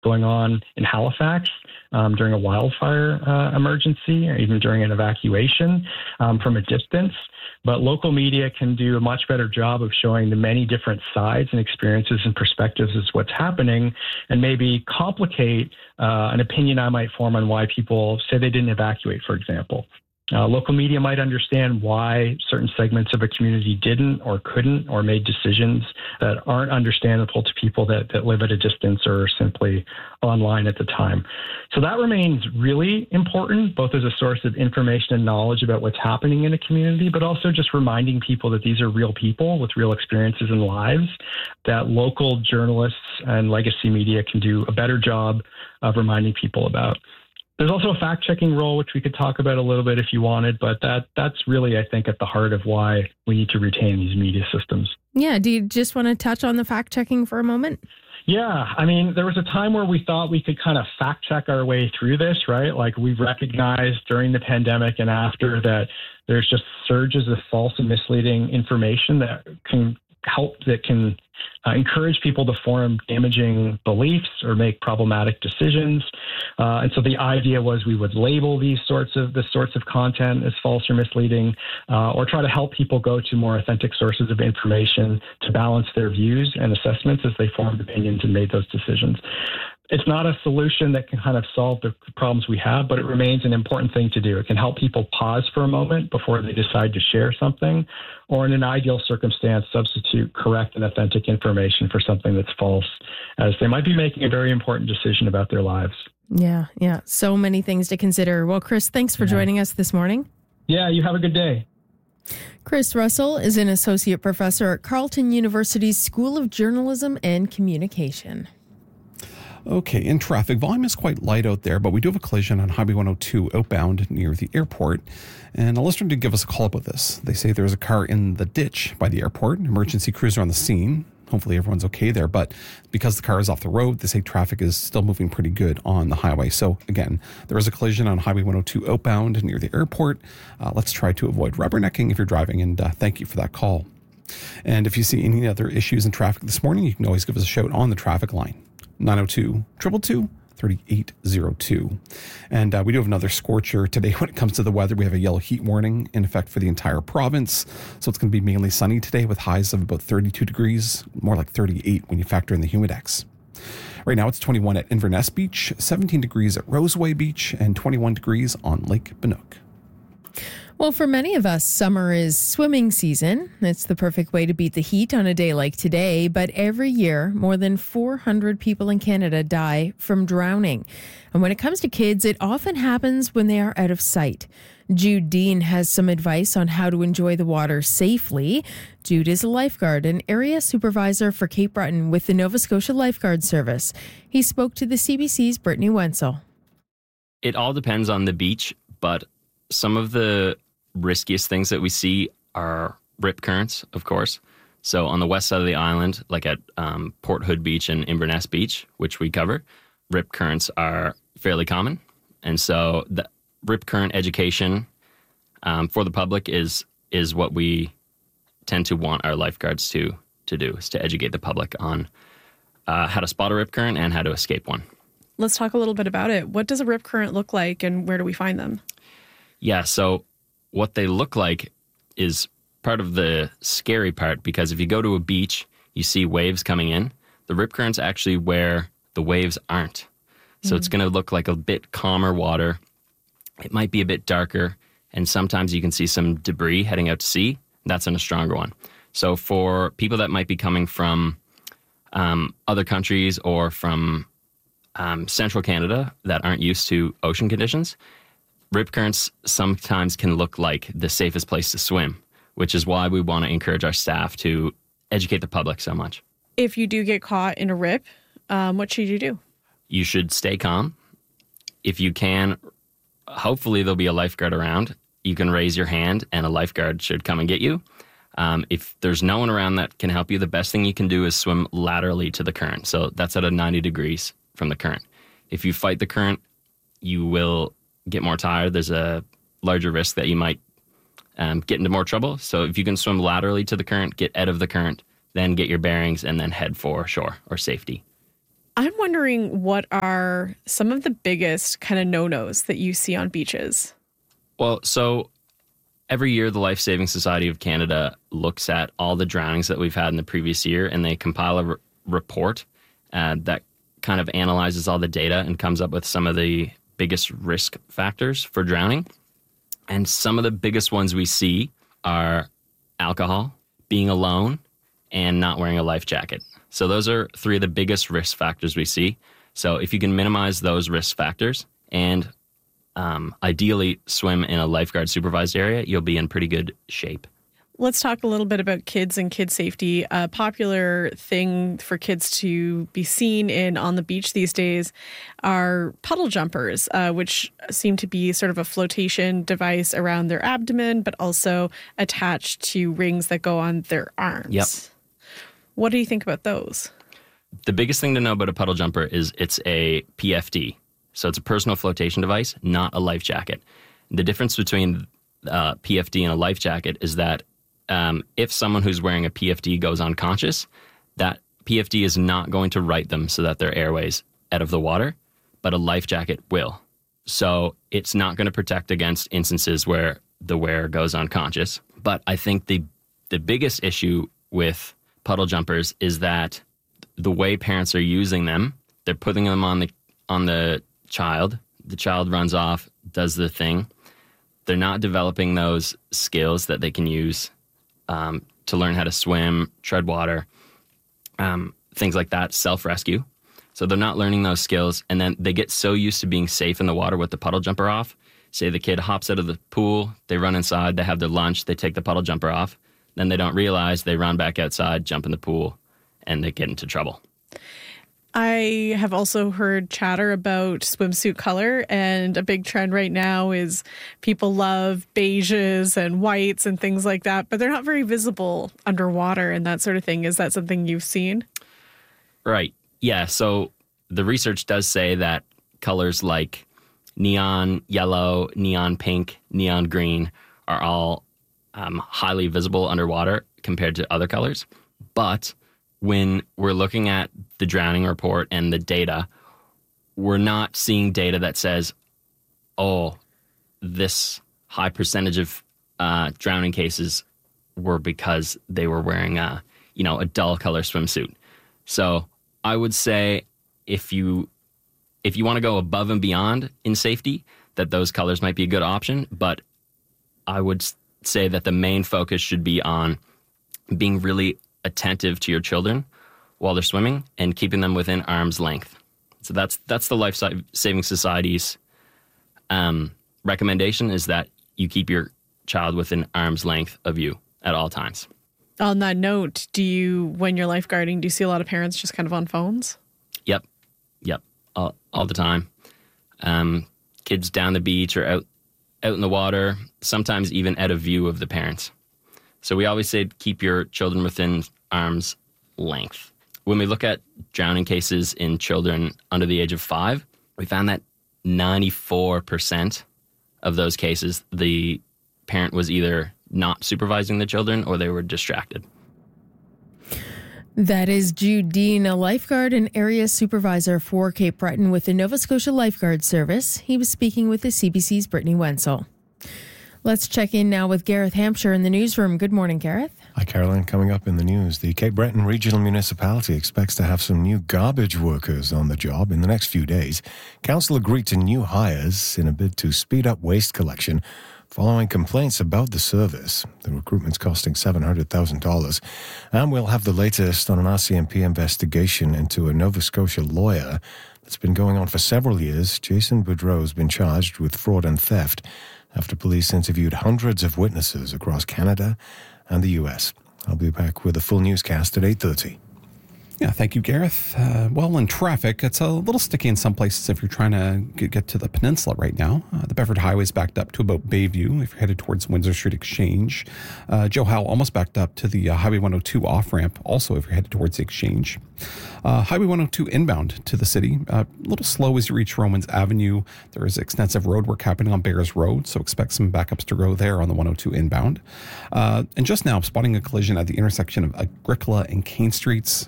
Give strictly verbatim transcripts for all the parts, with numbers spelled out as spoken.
going on in Halifax um, during a wildfire uh, emergency, or even during an evacuation um, from a distance. But local media can do a much better job of showing the many different sides and experiences and perspectives of what's happening, and maybe complicate uh, an opinion I might form on why people say they didn't evacuate, for example. Uh, local media might understand why certain segments of a community didn't or couldn't or made decisions that aren't understandable to people that, that live at a distance or simply online at the time. So that remains really important, both as a source of information and knowledge about what's happening in a community, but also just reminding people that these are real people with real experiences and lives, that local journalists and legacy media can do a better job of reminding people about. There's also a fact-checking role, which we could talk about a little bit if you wanted, but that that's really, I think, at the heart of why we need to retain these media systems. Yeah. Do you just want to touch on the fact-checking for a moment? Yeah. I mean, there was a time where we thought we could kind of fact-check our way through this, right? Like we've recognized during the pandemic and after that there's just surges of false and misleading information that can help, that can Uh, encourage people to form damaging beliefs or make problematic decisions. Uh, and so the idea was we would label these sorts of the sorts of content as false or misleading, uh, or try to help people go to more authentic sources of information to balance their views and assessments as they formed opinions and made those decisions. It's not a solution that can kind of solve the problems we have, but it remains an important thing to do. It can help people pause for a moment before they decide to share something, or in an ideal circumstance, substitute correct and authentic information for something that's false, as they might be making a very important decision about their lives. Yeah, yeah. So many things to consider. Well, Chris, thanks for yeah. joining us this morning. Yeah, you have a good day. Chris Russell is an associate professor at Carleton University's School of Journalism and Communication. Okay, and traffic volume is quite light out there, but we do have a collision on Highway one oh two outbound near the airport. And a listener did give us a call about this. They say there's a car in the ditch by the airport. Emergency crews are on the scene. Hopefully everyone's okay there. But because the car is off the road, they say traffic is still moving pretty good on the highway. So again, there is a collision on Highway one oh two outbound near the airport. Uh, let's try to avoid rubbernecking if you're driving. And uh, thank you for that call. And if you see any other issues in traffic this morning, you can always give us a shout on the traffic line. nine oh two, two two two, three eight oh two. And uh, we do have another scorcher today when it comes to the weather. We have a yellow heat warning in effect for the entire province. So it's going to be mainly sunny today with highs of about thirty-two degrees, more like thirty-eight when you factor in the humidex. Right now it's twenty-one at Inverness Beach, seventeen degrees at Roseway Beach, and twenty-one degrees on Lake Banook. Well, for many of us, summer is swimming season. It's the perfect way to beat the heat on a day like today. But every year, more than four hundred people in Canada die from drowning. And when it comes to kids, it often happens when they are out of sight. Jude Dean has some advice on how to enjoy the water safely. Jude is a lifeguard and area supervisor for Cape Breton with the Nova Scotia Lifeguard Service. He spoke to the C B C's Brittany Wenzel. It all depends on the beach, but some of the riskiest things that we see are rip currents, of course. So on the west side of the island, like at um, Port Hood Beach and Inverness Beach, which we cover, rip currents are fairly common. And so the rip current education um, for the public is is what we tend to want our lifeguards to to do, is to educate the public on uh, how to spot a rip current and how to escape one. Let's talk a little bit about it. What does a rip current look like and where do we find them? Yeah, so what they look like is part of the scary part, because if you go to a beach, you see waves coming in. The rip current's actually where the waves aren't. So mm. it's going to look like a bit calmer water. It might be a bit darker, and sometimes you can see some debris heading out to sea. That's in a stronger one. So for people that might be coming from um, other countries or from um, central Canada that aren't used to ocean conditions, rip currents sometimes can look like the safest place to swim, which is why we want to encourage our staff to educate the public so much. If you do get caught in a rip, um, what should you do? You should stay calm. If you can, hopefully there'll be a lifeguard around. You can raise your hand and a lifeguard should come and get you. Um, if there's no one around that can help you, the best thing you can do is swim laterally to the current. So that's at a ninety degrees from the current. If you fight the current, you will get more tired. There's a larger risk that you might um, get into more trouble. So if you can swim laterally to the current, get out of the current, then get your bearings and then head for shore or safety. I'm wondering what are some of the biggest kind of no-nos that you see on beaches? Well, so every year the Life Saving Society of Canada looks at all the drownings that we've had in the previous year, and they compile a re- report uh, that kind of analyzes all the data and comes up with some of the biggest risk factors for drowning. And some of the biggest ones we see are alcohol, being alone, and not wearing a life jacket. So those are three of the biggest risk factors we see. So if you can minimize those risk factors and um, ideally swim in a lifeguard supervised area, you'll be in pretty good shape. Let's talk a little bit about kids and kid safety. A popular thing for kids to be seen in on the beach these days are puddle jumpers, uh, which seem to be sort of a flotation device around their abdomen, but also attached to rings that go on their arms. Yep. What do you think about those? The biggest thing to know about a puddle jumper is it's a P F D. So it's a personal flotation device, not a life jacket. The difference between uh, P F D and a life jacket is that Um, if someone who's wearing a P F D goes unconscious, that P F D is not going to right them so that their airways out of the water, but a life jacket will. So it's not going to protect against instances where the wearer goes unconscious. But I think the the biggest issue with puddle jumpers is that the way parents are using them, they're putting them on the on the child. The child runs off, does the thing. They're not developing those skills that they can use Um, to learn how to swim, tread water, um, things like that, self-rescue. So they're not learning those skills, and then they get so used to being safe in the water with the puddle jumper off. Say the kid hops out of the pool, they run inside, they have their lunch, they take the puddle jumper off, then they don't realize, they run back outside, jump in the pool, and they get into trouble. I have also heard chatter about swimsuit color, and a big trend right now is people love beiges and whites and things like that, but they're not very visible underwater and that sort of thing. Is that something you've seen? Right. Yeah. So the research does say that colors like neon yellow, neon pink, neon green are all um, highly visible underwater compared to other colors. But when we're looking at the drowning report and the data, we're not seeing data that says, oh, this high percentage of uh, drowning cases were because they were wearing a, you know, a dull color swimsuit. So I would say if you if you want to go above and beyond in safety, that those colors might be a good option. But I would say that the main focus should be on being really attentive to your children while they're swimming and keeping them within arm's length. So that's that's the Life Saving Society's um, recommendation, is that you keep your child within arm's length of you at all times. On that note, do you, when you're lifeguarding, do you see a lot of parents just kind of on phones? Yep. Yep. All, all the time. Um, kids down the beach or out, out in the water, sometimes even out of view of the parents. So we always say keep your children within arm's length. When we look at drowning cases in children under the age of five, we found that ninety-four percent of those cases, the parent was either not supervising the children or they were distracted. That is Jude Dean, a lifeguard and area supervisor for Cape Breton with the Nova Scotia Lifeguard Service. He was speaking with the C B C's Brittany Wenzel. Let's check in now with Gareth Hampshire in the newsroom. Good morning, Gareth. Hi, Caroline. Coming up in the news, the Cape Breton Regional Municipality expects to have some new garbage workers on the job in the next few days. Council agreed to new hires in a bid to speed up waste collection following complaints about the service. The recruitment's costing seven hundred thousand dollars. And we'll have the latest on an R C M P investigation into a Nova Scotia lawyer that's been going on for several years. Jason Boudreau has been charged with fraud and theft after police interviewed hundreds of witnesses across Canada and the U S. I'll be back with a full newscast at eight thirty. Yeah, thank you, Gareth. Uh, well, in traffic, it's a little sticky in some places if you're trying to get, get to the peninsula right now. Uh, the Bedford Highway is backed up to about Bayview if you're headed towards Windsor Street Exchange. Uh, Joe Howe almost backed up to the uh, Highway one oh two off-ramp, also if you're headed towards the Exchange. Uh, Highway one oh two inbound to the city, uh, a little slow as you reach Romans Avenue. There is extensive road work happening on Bears Road, so expect some backups to go there on the one oh two inbound. Uh, and just now, I'm spotting a collision at the intersection of Agricola and Kane Streets.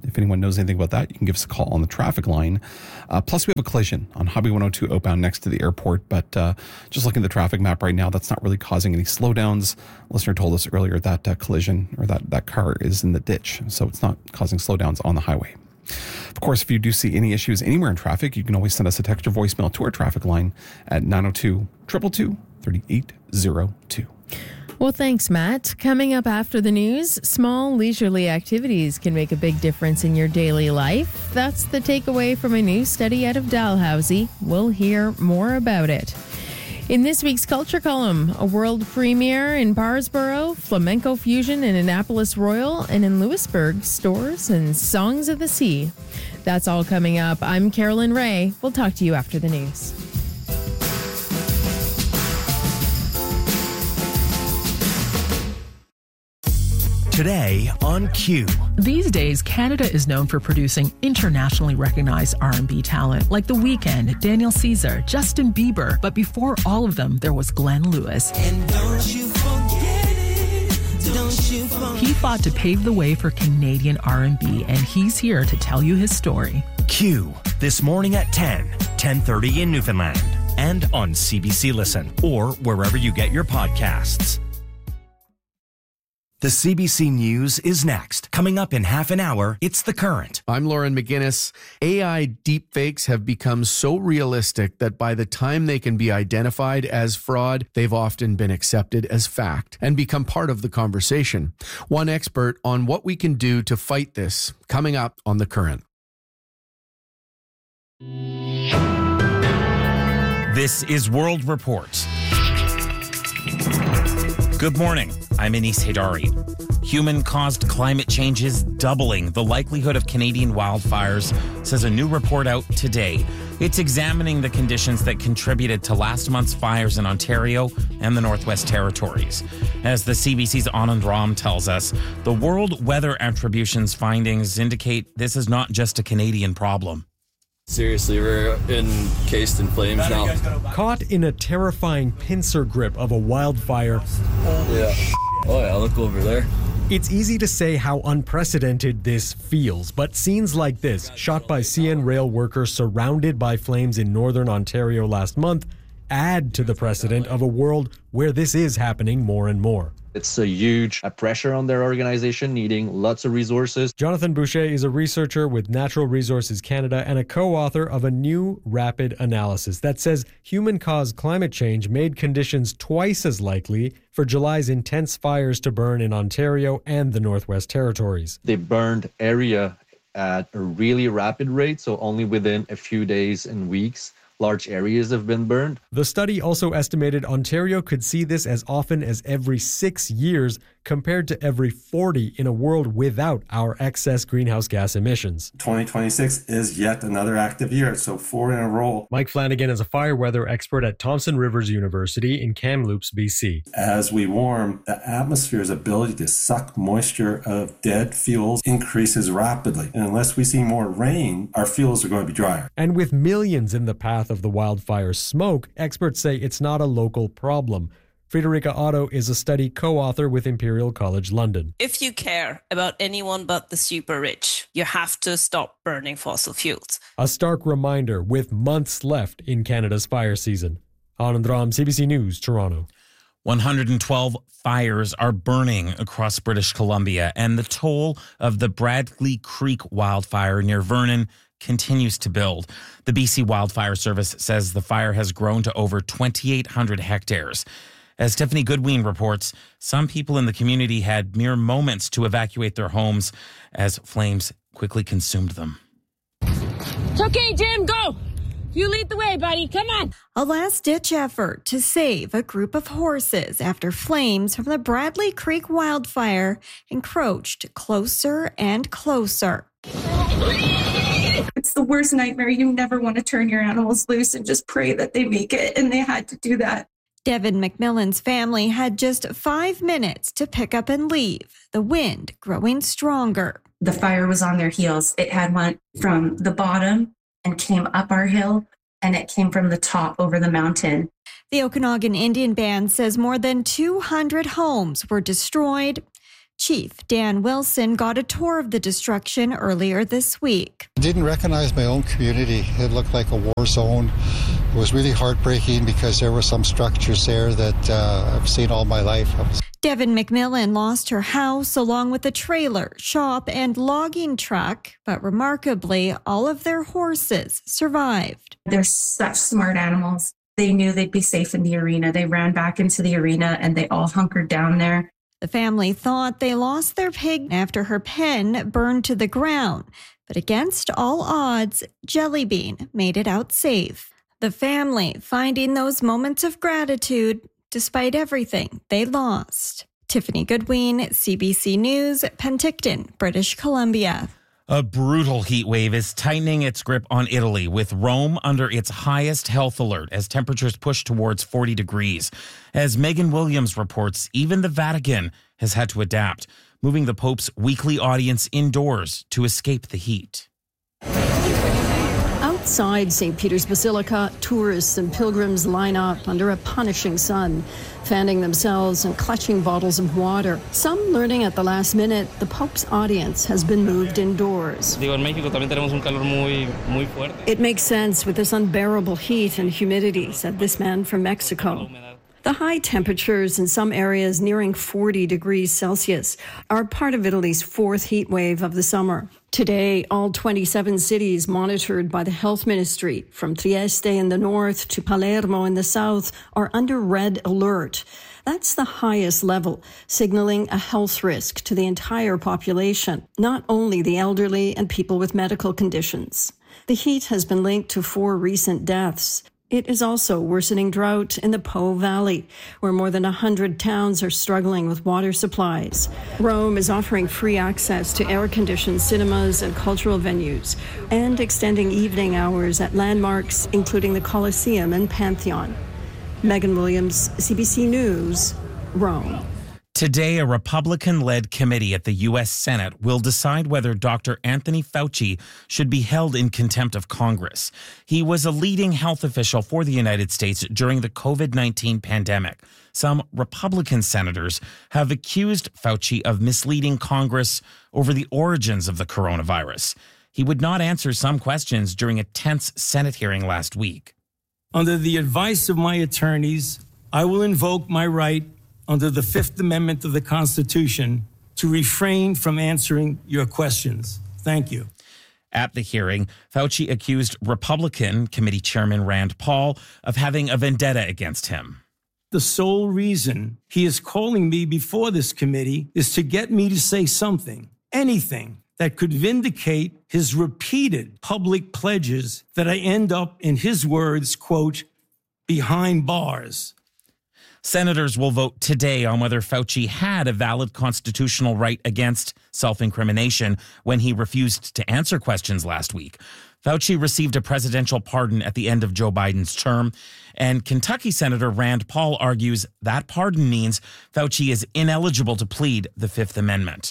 If anyone knows anything about that, you can give us a call on the traffic line. Uh, plus, we have a collision on Highway one oh two outbound next to the airport. But uh, just looking at the traffic map right now, that's not really causing any slowdowns. A listener told us earlier that uh, collision or that, that car is in the ditch. So it's not causing slowdowns on the highway. Of course, if you do see any issues anywhere in traffic, you can always send us a text or voicemail to our traffic line at nine oh two, two two two, three eight zero two. Well, thanks, Matt. Coming up after the news, small leisurely activities can make a big difference in your daily life. That's the takeaway from a new study out of Dalhousie. We'll hear more about it. In this week's Culture Column, a world premiere in Parsboro, flamenco fusion in Annapolis Royal, and in Lewisburg, stores and songs of the sea. That's all coming up. I'm Carolyn Ray. We'll talk to you after the news. Today on Q. These days, Canada is known for producing internationally recognized R and B talent like The Weeknd, Daniel Caesar, Justin Bieber. But before all of them, there was Glenn Lewis. And don't you forget it, don't you forget He fought to pave the way for Canadian R and B, and he's here to tell you his story. Q, this morning at ten, ten thirty in Newfoundland, and on C B C Listen, or wherever you get your podcasts. The C B C News is next. Coming up in half an hour, it's The Current. I'm Lauren McGinnis. A I deepfakes have become so realistic that by the time they can be identified as fraud, they've often been accepted as fact and become part of the conversation. One expert on what we can do to fight this, coming up on The Current. This is World Report. Good morning. I'm Anis Haidari. Human-caused climate change is doubling the likelihood of Canadian wildfires, says a new report out today. It's examining the conditions that contributed to last month's fires in Ontario and the Northwest Territories. As the C B C's Anand Ram tells us, the World Weather Attribution's findings indicate this is not just a Canadian problem. Seriously, we're encased in flames now. Caught in a terrifying pincer grip of a wildfire. Yeah. Oh yeah, look over there. It's easy to say how unprecedented this feels, but scenes like this, shot by C N Rail workers surrounded by flames in northern Ontario last month, add to the precedent of a world where this is happening more and more. It's a huge pressure on their organization, needing lots of resources. Jonathan Boucher is a researcher with Natural Resources Canada and a co-author of a new rapid analysis that says human-caused climate change made conditions twice as likely for July's intense fires to burn in Ontario and the Northwest Territories. They burned area at a really rapid rate, so only within a few days and weeks. Large areas have been burned. The study also estimated Ontario could see this as often as every six years compared to every forty in a world without our excess greenhouse gas emissions. twenty twenty-six is yet another active year, so four in a row. Mike Flanagan is a fire weather expert at Thompson Rivers University in Kamloops, B C. As we warm, the atmosphere's ability to suck moisture of dead fuels increases rapidly. And unless we see more rain, our fuels are going to be drier. And with millions in the path of the wildfire's smoke, experts say it's not a local problem. Friederike Otto is a study co-author with Imperial College London. If you care about anyone but the super rich, you have to stop burning fossil fuels. A stark reminder with months left in Canada's fire season. Anand Ram, C B C News, Toronto. one hundred twelve fires are burning across British Columbia, and the toll of the Bradley Creek wildfire near Vernon continues to build. The B C Wildfire Service says the fire has grown to over twenty-eight hundred hectares. As Tiffany Goodwin reports, some people in the community had mere moments to evacuate their homes as flames quickly consumed them. It's okay, Jim, go! You lead the way, buddy. Come on. A last-ditch effort to save a group of horses after flames from the Bradley Creek wildfire encroached closer and closer. It's the worst nightmare. You never want to turn your animals loose and just pray that they make it, and they had to do that. Devin McMillan's family had just five minutes to pick up and leave, the wind growing stronger. The fire was on their heels. It had went from the bottom and came up our hill, and it came from the top over the mountain. The Okanagan Indian Band says more than two hundred homes were destroyed. Chief Dan Wilson got a tour of the destruction earlier this week. I didn't recognize my own community. It looked like a war zone. It was really heartbreaking because there were some structures there that uh, I've seen all my life. Was- Devin McMillan lost her house along with a trailer, shop, and logging truck, but remarkably, all of their horses survived. They're such smart animals. They knew they'd be safe in the arena. They ran back into the arena and they all hunkered down there. The family thought they lost their pig after her pen burned to the ground, but against all odds, Jellybean made it out safe. The family finding those moments of gratitude despite everything they lost. Tiffany Goodwin, C B C News, Penticton, British Columbia. A brutal heat wave is tightening its grip on Italy, with Rome under its highest health alert as temperatures push towards forty degrees. As Megan Williams reports, even the Vatican has had to adapt, moving the Pope's weekly audience indoors to escape the heat. Outside Saint Peter's Basilica, tourists and pilgrims line up under a punishing sun, fanning themselves and clutching bottles of water. Some learning at the last minute the Pope's audience has been moved indoors. It makes sense with this unbearable heat and humidity, said this man from Mexico. The high temperatures in some areas nearing forty degrees Celsius are part of Italy's fourth heat wave of the summer. Today, all twenty-seven cities monitored by the health ministry, from Trieste in the north to Palermo in the south, are under red alert. That's the highest level, signaling a health risk to the entire population, not only the elderly and people with medical conditions. The heat has been linked to four recent deaths. It is also worsening drought in the Po Valley, where more than one hundred towns are struggling with water supplies. Rome is offering free access to air-conditioned cinemas and cultural venues, and extending evening hours at landmarks, including the Colosseum and Pantheon. Megan Williams, C B C News, Rome. Today, a Republican-led committee at the U S Senate will decide whether Doctor Anthony Fauci should be held in contempt of Congress. He was a leading health official for the United States during the COVID nineteen pandemic. Some Republican senators have accused Fauci of misleading Congress over the origins of the coronavirus. He would not answer some questions during a tense Senate hearing last week. Under the advice of my attorneys, I will invoke my right under the Fifth Amendment of the Constitution to refrain from answering your questions. Thank you. At the hearing, Fauci accused Republican Committee Chairman Rand Paul of having a vendetta against him. The sole reason he is calling me before this committee is to get me to say something, anything, that could vindicate his repeated public pledges that I end up, in his words, quote, behind bars. Senators will vote today on whether Fauci had a valid constitutional right against self-incrimination when he refused to answer questions last week. Fauci received a presidential pardon at the end of Joe Biden's term, and Kentucky Senator Rand Paul argues that pardon means Fauci is ineligible to plead the Fifth Amendment.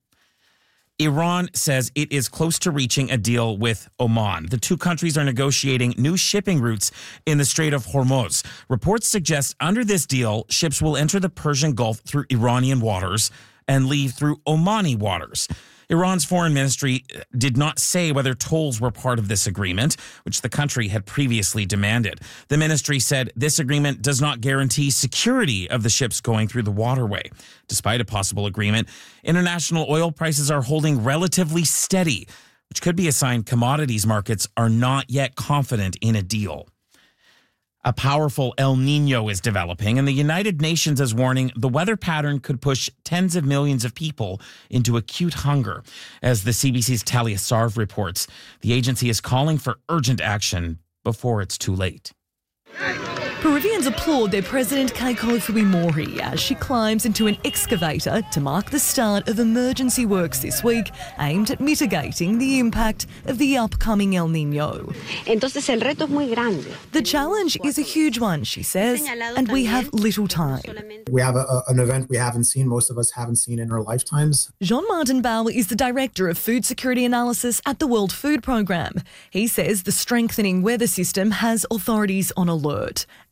Iran says it is close to reaching a deal with Oman. The two countries are negotiating new shipping routes in the Strait of Hormuz. Reports suggest under this deal, ships will enter the Persian Gulf through Iranian waters and leave through Omani waters. Iran's foreign ministry did not say whether tolls were part of this agreement, which the country had previously demanded. The ministry said this agreement does not guarantee security of the ships going through the waterway. Despite a possible agreement, international oil prices are holding relatively steady, which could be a sign commodities markets are not yet confident in a deal. A powerful El Nino is developing, and the United Nations is warning the weather pattern could push tens of millions of people into acute hunger. As the C B C's Talia Sarv reports, the agency is calling for urgent action before it's too late. Peruvians applaud their president Keiko Fujimori as she climbs into an excavator to mark the start of emergency works this week aimed at mitigating the impact of the upcoming El Nino. Entonces el reto es muy grande. The challenge is a huge one, she says, and we have little time. We have a, an event we haven't seen, most of us haven't seen in our lifetimes. Jean-Martin Bauer is the Director of Food Security Analysis at the World Food Programme. He says the strengthening weather system has authorities on alert.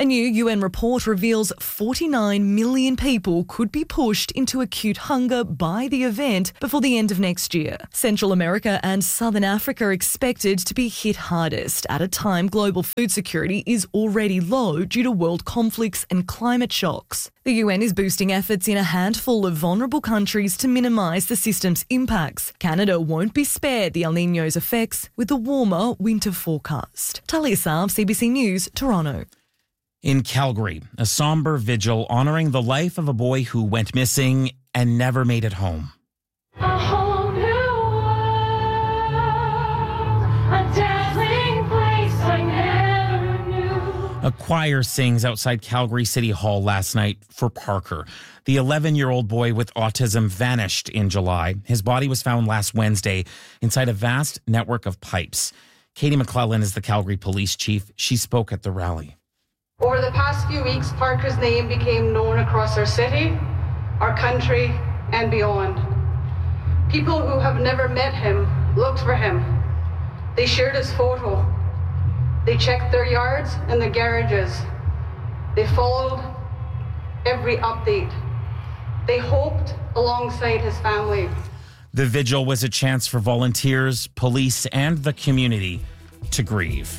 A new U N report reveals forty-nine million people could be pushed into acute hunger by the event before the end of next year. Central America and Southern Africa are expected to be hit hardest at a time global food security is already low due to world conflicts and climate shocks. The U N is boosting efforts in a handful of vulnerable countries to minimise the system's impacts. Canada won't be spared the El Niño's effects with a warmer winter forecast. Talia Saab, C B C News, Toronto. In Calgary, a somber vigil honouring the life of a boy who went missing and never made it home. A whole new world, a dazzling place I never knew. A choir sings outside Calgary City Hall last night for Parker. The eleven-year-old boy with autism vanished in July. His body was found last Wednesday inside a vast network of pipes. Katie McClellan is the Calgary police chief. She spoke at the rally. Over the past few weeks, Parker's name became known across our city, our country, and beyond. People who have never met him looked for him. They shared his photo. They checked their yards and their garages. They followed every update. They hoped alongside his family. The vigil was a chance for volunteers, police, and the community to grieve.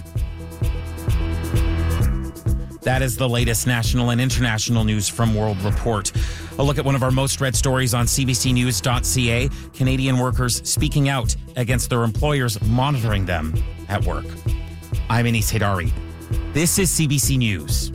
That is the latest national and international news from World Report. A look at one of our most read stories on c b c news dot c a. Canadian workers speaking out against their employers monitoring them at work. I'm Anis Haidari. This is C B C News.